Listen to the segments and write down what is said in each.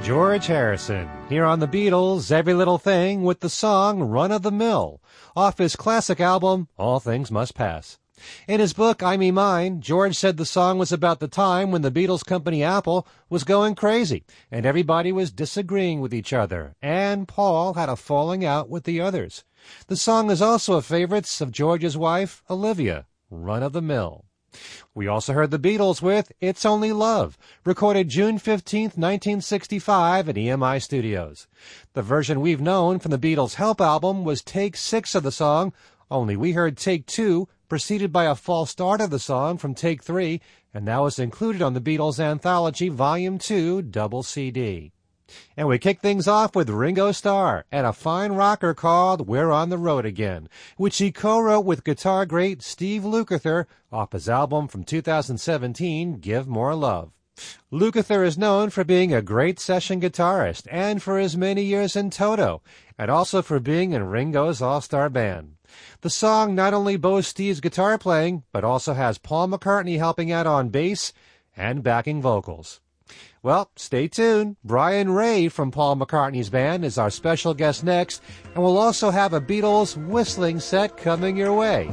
George Harrison, here on the Beatles' Every Little Thing with the song Run of the Mill, off his classic album, All Things Must Pass. In his book, I Me Mine, George said the song was about the time when the Beatles company Apple was going crazy, and everybody was disagreeing with each other, and Paul had a falling out with the others. The song is also a favorite of George's wife, Olivia, Run of the Mill. We also heard the Beatles with It's Only Love, recorded June 15, 1965 at EMI Studios. The version we've known from the Beatles' Help album was Take 6 of the song, only we heard Take 2, preceded by a false start of the song from Take 3, and that was included on the Beatles' Anthology Volume 2 double CD. And we kick things off with Ringo Starr and a fine rocker called We're on the Road Again, which he co-wrote with guitar great Steve Lukather off his album from 2017, Give More Love. Lukather is known for being a great session guitarist and for his many years in Toto, and also for being in Ringo's all-star band. The song not only boasts Steve's guitar playing, but also has Paul McCartney helping out on bass and backing vocals. Well, stay tuned. Brian Ray from Paul McCartney's band is our special guest next, and we'll also have a Beatles whistling set coming your way.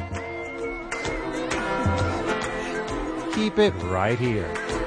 Keep it right here.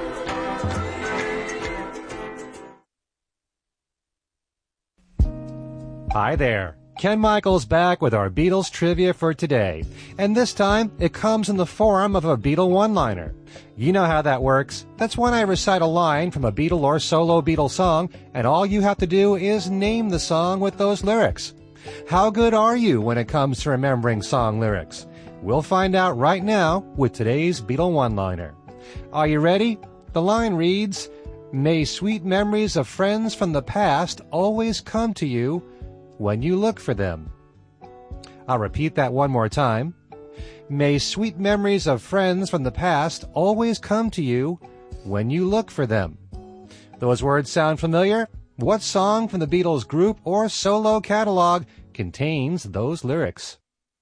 Hi there. Ken Michaels back with our Beatles trivia for today. And this time, it comes in the form of a Beatle one-liner. You know how that works. That's when I recite a line from a Beatle or solo Beatle song, and all you have to do is name the song with those lyrics. How good are you when it comes to remembering song lyrics? We'll find out right now with today's Beatle one-liner. Are you ready? The line reads, May sweet memories of friends from the past always come to you when you look for them. I'll repeat that one more time. May sweet memories of friends from the past always come to you when you look for them. Those words sound familiar? What song from the Beatles group or solo catalog contains those lyrics?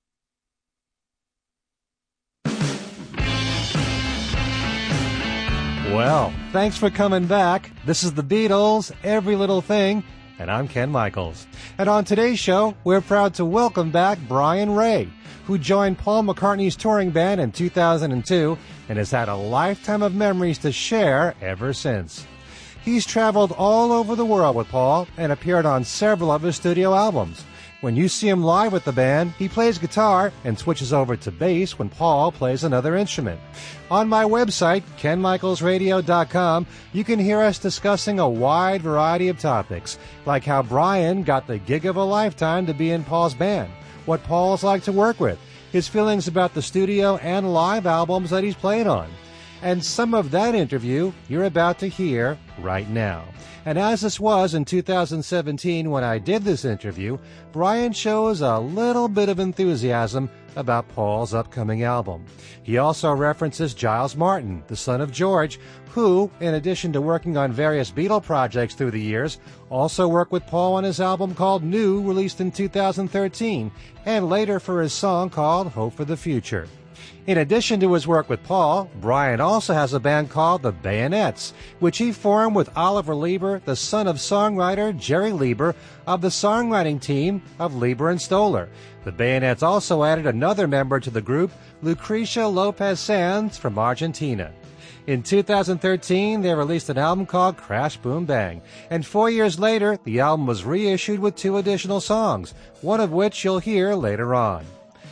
Well, thanks for coming back. This is the Beatles, Every Little Thing, and I'm Ken Michaels. And on today's show, we're proud to welcome back Brian Ray, who joined Paul McCartney's touring band in 2002 and has had a lifetime of memories to share ever since. He's traveled all over the world with Paul and appeared on several of his studio albums. When you see him live with the band, he plays guitar and switches over to bass when Paul plays another instrument. On my website, KenMichaelsRadio.com, you can hear us discussing a wide variety of topics, like how Brian got the gig of a lifetime to be in Paul's band, what Paul's like to work with, his feelings about the studio and live albums that he's played on. And some of that interview you're about to hear right now. And as this was in 2017 when I did this interview, Brian shows a little bit of enthusiasm about Paul's upcoming album. He also references Giles Martin, the son of George, who, in addition to working on various Beatle projects through the years, also worked with Paul on his album called New, released in 2013, and later for his song called Hope for the Future. In addition to his work with Paul, Brian also has a band called the Bayonets, which he formed with Oliver Leiber, the son of songwriter Jerry Leiber, of the songwriting team of Leiber and Stoller. The Bayonets also added another member to the group, Lucrecia Lopez Sanz from Argentina. In 2013, they released an album called Crash Boom Bang, and 4 years later, the album was reissued with 2 additional songs, one of which you'll hear later on.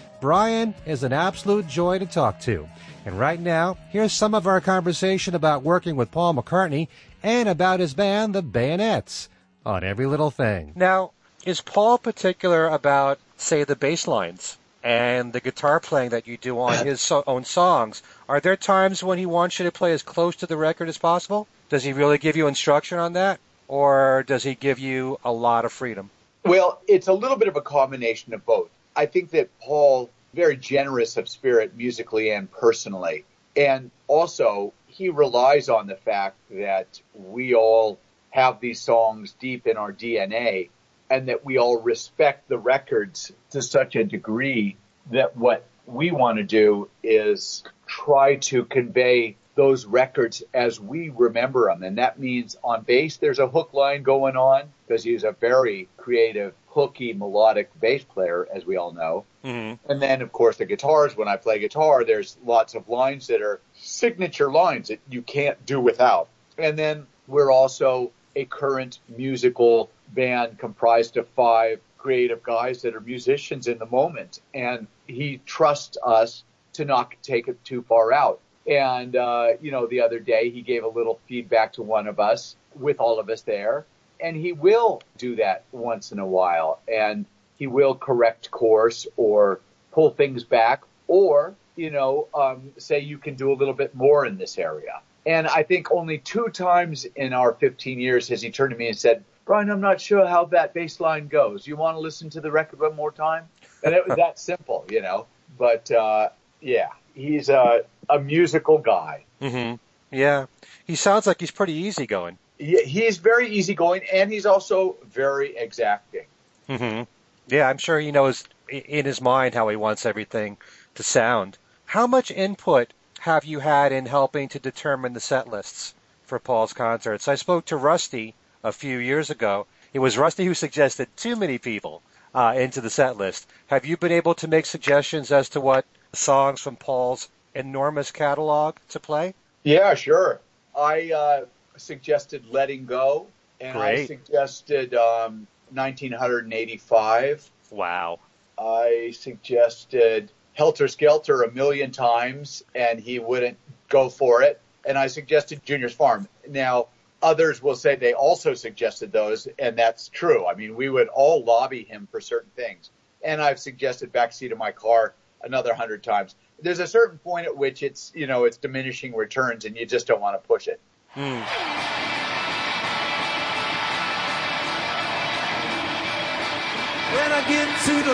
Brian is an absolute joy to talk to. And right now, here's some of our conversation about working with Paul McCartney and about his band, the Bayonets, on Every Little Thing. Now, is Paul particular about, say, the bass lines and the guitar playing that you do on his own songs? Are there times when he wants you to play as close to the record as possible? Does he really give you instruction on that? Or does he give you a lot of freedom? Well, it's a little bit of a combination of both. I think that Paul, very generous of spirit musically and personally. And also, he relies on the fact that we all have these songs deep in our DNA and that we all respect the records to such a degree that what we want to do is try to convey those records as we remember them. And that means on bass, there's a hook line going on because he's a very creative, hooky, melodic bass player, as we all know. Mm-hmm. And then, of course, the guitars. When I play guitar, there's lots of lines that are signature lines that you can't do without. And then we're also a current musical band comprised of 5 creative guys that are musicians in the moment. And he trusts us to not take it too far out. And, the other day he gave a little feedback to one of us with all of us there. And he will do that once in a while. And he will correct course or pull things back or, say you can do a little bit more in this area. And I think only 2 times in our 15 years has he turned to me and said, Brian, I'm not sure how that bass line goes. You want to listen to the record one more time? And it was that simple, But, he's a musical guy. Mm-hmm. Yeah. He sounds like he's pretty easygoing. He's very easygoing, and he's also very exacting. Mm-hmm. Yeah, I'm sure he knows in his mind how he wants everything to sound. How much input have you had in helping to determine the set lists for Paul's concerts? I spoke to Rusty a few years ago. It was Rusty who suggested too many people into the set list. Have you been able to make suggestions as to what songs from Paul's enormous catalog to play? Yeah, sure. I suggested Letting Go, and Great. I suggested 1985. Wow. I suggested Helter Skelter a million times, and he wouldn't go for it. And I suggested Junior's Farm. Now, others will say they also suggested those, and that's true. I mean, we would all lobby him for certain things. And I've suggested Backseat of My Car another 100 times. There's a certain point at which it's diminishing returns, and you just don't want to push it. When I get to the